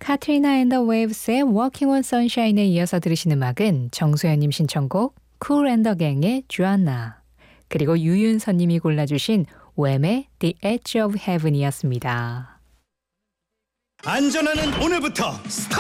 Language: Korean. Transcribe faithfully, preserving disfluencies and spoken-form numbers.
카트리나 앤 더 웨이브스의 Walking on Sunshine에 이어서 들으신 음악은 정소연님 신청곡 Cool and the Gang의 Joanna, 그리고 유윤선님이 골라주신 웸의 The Edge of Heaven이었습니다. 안전하는 오늘부터 스타트!